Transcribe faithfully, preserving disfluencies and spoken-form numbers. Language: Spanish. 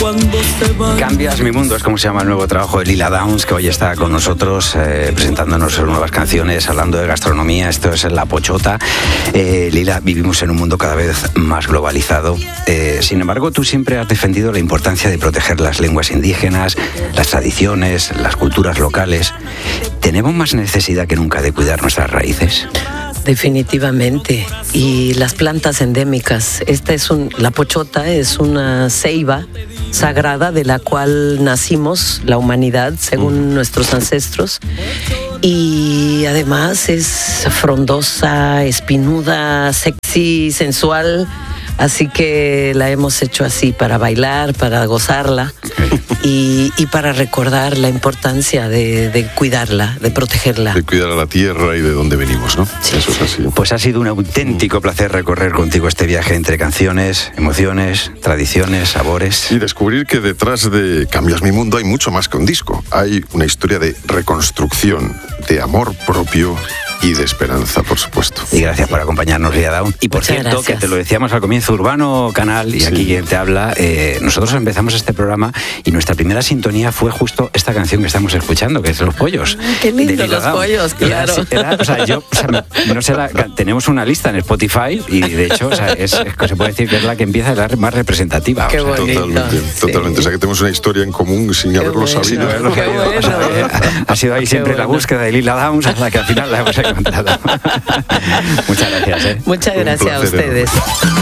Cambias mi mundo, es como se llama el nuevo trabajo de Lila Downs, que hoy está con nosotros eh, presentándonos nuevas canciones, hablando de gastronomía. Esto es La Pochota. Eh, Lila, vivimos en un mundo cada vez más globalizado. Eh, sin embargo, tú siempre has defendido la importancia de proteger las lenguas indígenas, las tradiciones, las culturas locales. ¿Tenemos más necesidad que nunca de cuidar nuestras raíces? Definitivamente. Y las plantas endémicas. Esta es un, la pochota es una ceiba sagrada de la cual nacimos, la humanidad, según nuestros ancestros. Y además es frondosa, espinuda, sexy, sensual. Así que la hemos hecho así para bailar, para gozarla y, y para recordar la importancia de, de cuidarla, de protegerla. De cuidar a la tierra y de dónde venimos, ¿no? Sí. Eso es así. Pues ha sido un auténtico placer recorrer contigo este viaje entre canciones, emociones, tradiciones, sabores. Y descubrir que detrás de Cambias mi mundo hay mucho más que un disco. Hay una historia de reconstrucción, de amor propio y de esperanza, por supuesto. Y gracias por acompañarnos, Lila Downs. Y por Muchas cierto, gracias. que te lo decíamos al comienzo, Urbano Canal, y Sí. aquí quien te habla, eh, nosotros empezamos este programa y nuestra primera sintonía fue justo esta canción que estamos escuchando, que es Los Pollos. Ah, qué lindo, de Lila Los Downs. Pollos, Era- claro. era- o sea, yo, o sea, me- no sé, la- tenemos una lista en Spotify y de hecho, o sea, es, es- se puede decir que es la que empieza a ser más representativa. Qué o sea, bonito. Totalmente, Sí. totalmente. O sea que tenemos una historia en común sin haberlo bueno. sabido. sin haberlo Qué sabido. bueno. O sea, eh, ha sido ahí Qué siempre la bueno. búsqueda de Lila Downs hasta que al final la hemos encontrado. Muchas gracias. ¿eh? Muchas Un gracias a placer enorme. ustedes.